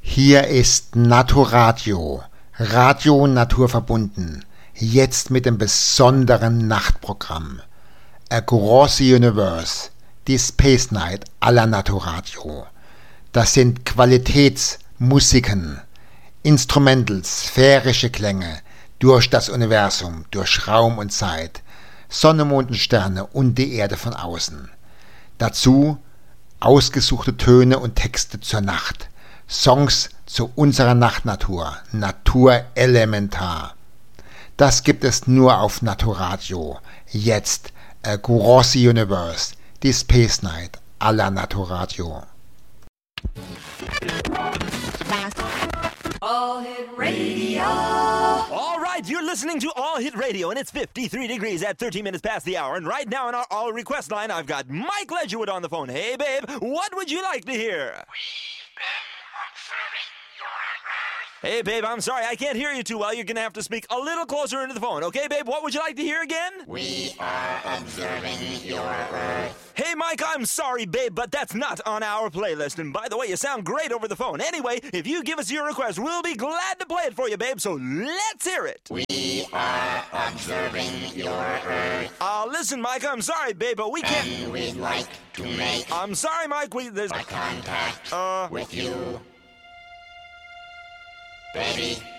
Hier ist Naturadio, Radio naturverbunden, jetzt mit dem besonderen Nachtprogramm. Across the Universe, die Space Night aller Naturadio. Das sind Qualitätsmusiken, Instrumentals, sphärische Klänge durch das Universum, durch Raum und Zeit, Sonne, Mond und Sterne und die Erde von außen. Dazu ausgesuchte Töne und Texte zur Nacht, Songs zu unserer Nachtnatur, Natur elementar. Das gibt es nur auf Naturadio. Jetzt Across the Universe, die Space Night aller Naturadio. All Hit Radio. All right, you're listening to All Hit Radio, and it's 53 degrees at 13 minutes past the hour. And right now on our All Request line, I've got Mike Ledgerwood on the phone. Hey, babe, what would you like to hear? Hey, babe, I'm sorry, I can't hear you too well. You're going to have to speak a little closer into the phone. Okay, babe, what would you like to hear again? We are observing your Earth. Hey, Mike, I'm sorry, babe, but that's not on our playlist. And by the way, you sound great over the phone. Anyway, if you give us your request, we'll be glad to play it for you, babe, so let's hear it. We are observing your Earth. Listen, Mike, I'm sorry, babe, but we can't... And we'd like to make I'm sorry, Mike, there's... contact with you. Baby.